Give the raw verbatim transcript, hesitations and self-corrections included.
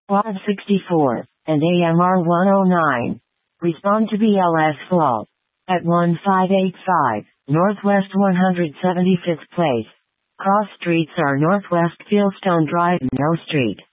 Quad sixty-four, and A M R one oh nine. Respond to B L S fault. At one five eight five, Northwest one hundred seventy-fifth Place. Cross streets are Northwest Fieldstone Drive, No Street.